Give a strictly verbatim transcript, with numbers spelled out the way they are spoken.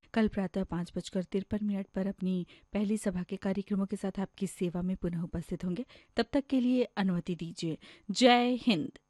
कल प्रातः पाँच बजकर तिरपन मिनट पर अपनी पहली सभा के कार्यक्रमों के साथ आपकी सेवा में पुनः उपस्थित होंगे। तब तक के लिए अनुमति दीजिए। जय हिंद।